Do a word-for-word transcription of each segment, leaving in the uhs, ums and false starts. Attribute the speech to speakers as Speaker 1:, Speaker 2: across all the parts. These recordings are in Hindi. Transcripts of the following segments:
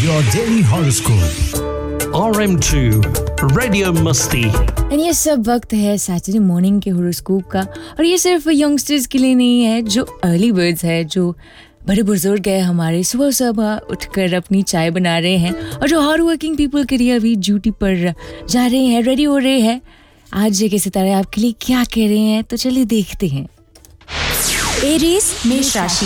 Speaker 1: Your daily horoscope. R M two Radio Musti.
Speaker 2: And ये सब वक्त है सैटरडे मॉर्निंग के हॉरोस्कोप का, और ये सिर्फ यंगस्टर्स के लिए नहीं है, जो अर्ली बर्ड्स है, जो बड़े बुजुर्ग है हमारे, सुबह सुबह उठकर अपनी चाय बना रहे हैं, और जो हार्ड वर्किंग पीपल के लिए अभी ड्यूटी पर जा रहे हैं, रेडी हो रहे हैं। आज के सितारे आपके लिए क्या कह रहे हैं, तो चलिए देखते हैं।
Speaker 3: एरीज मेष राशि,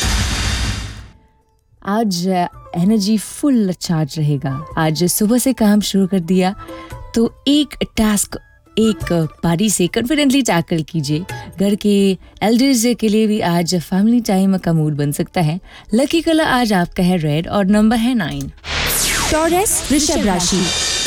Speaker 2: आज एनर्जी फुल चार्ज रहेगा। आज सुबह से काम शुरू कर दिया तो एक टास्क एक बारी से कॉन्फिडेंटली टैकल कीजिए। घर के एल्डर्स के लिए भी आज फैमिली टाइम का मूड बन सकता है। लकी कलर आज आपका है रेड और नंबर है नाइन।
Speaker 3: टॉरस वृषभ राशि,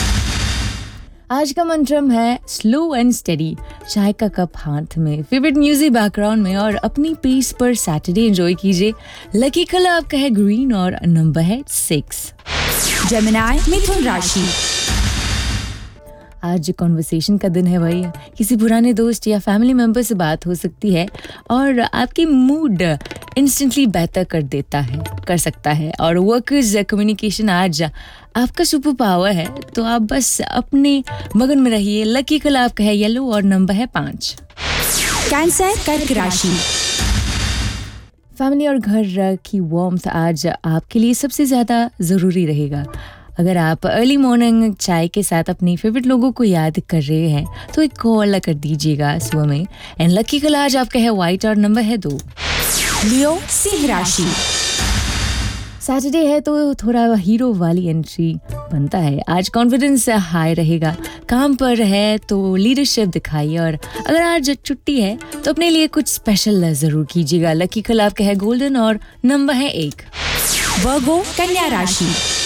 Speaker 2: आज का मंत्रम है स्लो एंड स्टेडी। चाय का कप हाथ में, फेवरेट म्यूजिक बैकग्राउंड में, और अपनी पेस पर सैटरडे एंजॉय कीजिए। लकी कलर आपका है ग्रीन और नंबर है सिक्स।
Speaker 3: जेमिनी मिथुन राशि,
Speaker 2: आज कॉन्वर्सेशन का दिन है भाई। किसी पुराने दोस्त या फैमिली मेंबर से बात हो सकती है और आपकी मूड इंस्टेंटली बेहतर कर देता है कर सकता है और वर्कर्स कम्युनिकेशन आज आपका सुपर पावर है, तो आप बस अपने मगन में रहिए। लकी कलर आपका है येलो और नंबर है पाँच।
Speaker 3: कैंसर कर्क राशि,
Speaker 2: फैमिली और घर की वार्मथ आज आपके लिए सबसे ज़्यादा ज़रूरी रहेगा। अगर आप अर्ली मॉर्निंग चाय के साथ अपने फेवरेट लोगों को याद कर रहे हैं तो एक कॉल कर दीजिएगा सुबह में। एंड लकी कलर आज आपका है वाइट और नंबर है दो।
Speaker 3: लियो सिंह राशि,
Speaker 2: सैटरडे है तो थोड़ा हीरो वाली एंट्री बनता है। आज कॉन्फिडेंस हाई रहेगा। काम पर है तो लीडरशिप दिखाइए, और अगर आज छुट्टी है तो अपने लिए कुछ स्पेशल ज़रूर कीजिएगा। लकी कलर आपका है गोल्डन और नंबर है एक।
Speaker 3: वर्गो कन्या राशि,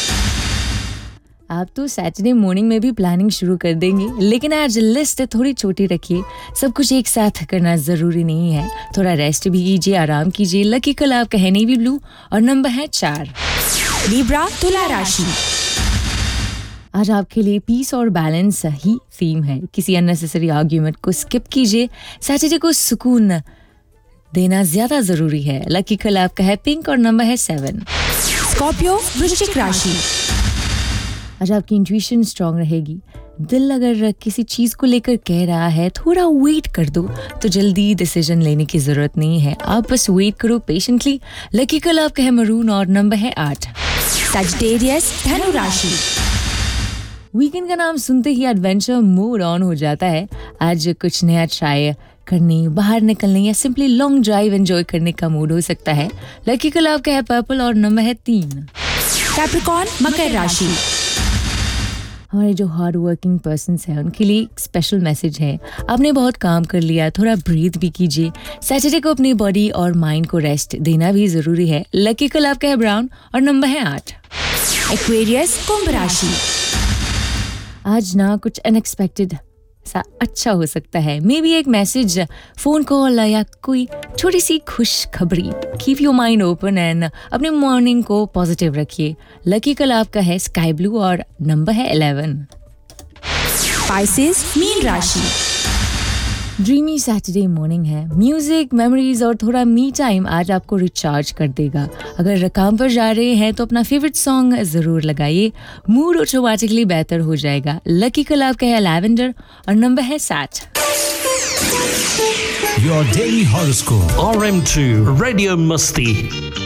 Speaker 2: आप तो सैटरडे मॉर्निंग में भी प्लानिंग शुरू कर देंगे, लेकिन आज लिस्ट थोड़ी छोटी रखिए। सब कुछ एक साथ करना ज़रूरी नहीं है। थोड़ा रेस्ट भी कीजिए, आराम कीजिए। लकी कलर आपका है नेवी ब्लू और नंबर है चार।
Speaker 3: लिब्रा तुला राशि,
Speaker 2: आज आपके लिए पीस और बैलेंस ही थीम है। किसी अननेसेसरी आर्ग्यूमेंट को स्किप कीजिए। सैटरडे को सुकून देना ज़्यादा ज़रूरी है। लकी कलर आपका है पिंक और नंबर है सेवन।
Speaker 3: स्कॉर्पियो वृश्चिक राशि,
Speaker 2: आज आपकी इंट्यूशन स्ट्रांग रहेगी। दिल अगर किसी चीज़ को लेकर कह रहा है थोड़ा वेट कर दो, तो जल्दी डिसीजन लेने की ज़रूरत नहीं है। आप बस वेट करो पेशेंटली। लकी कलर आपका है मरून और नंबर है आठ।
Speaker 3: सजिटेरियस धनु राशि,
Speaker 2: वीकेंड का नाम सुनते ही एडवेंचर मोड ऑन हो जाता है। आज कुछ नया ट्राई करने, बाहर निकलने या सिंपली लॉन्ग ड्राइव एंजॉय करने का मूड हो सकता है। लकी कलर आपका है पर्पल और नंबर है तीन।
Speaker 3: कैप्रिकॉर्न मकर राशि,
Speaker 2: हमारे जो हार्ड वर्किंग पर्सन्स हैं उनके लिए स्पेशल मैसेज है। आपने बहुत काम कर लिया, थोड़ा ब्रीथ भी कीजिए। सैटरडे को अपनी बॉडी और माइंड को रेस्ट देना भी ज़रूरी है। लकी कलर आपका है ब्राउन और नंबर है आठ।
Speaker 3: एक्वेरियस कुंभ राशि,
Speaker 2: आज ना कुछ अनएक्सपेक्टेड सा अच्छा हो सकता है। मे बी एक मैसेज, फ़ोन कॉल या कोई छोटी सी खुश खबरी। Keep your mind open and अपने मॉर्निंग को पॉजिटिव रखिए। लकी कलर आपका है स्काई ब्लू और नंबर है इलेवन।
Speaker 3: पाइसेस मीन राशि,
Speaker 2: ड्रीमी सैटरडे मॉर्निंग है। म्यूजिक, मेमोरीज और थोड़ा मी टाइम आज आपको रिचार्ज कर देगा। अगर काम पर जा रहे हैं तो अपना फेवरेट सॉन्ग ज़रूर लगाइए। मूड ऑटोमेटिकली बेहतर हो जाएगा। लकी कलर आपका है लैवेंडर और नंबर है सात।
Speaker 1: Your daily horoscope. R M two Radio Musti.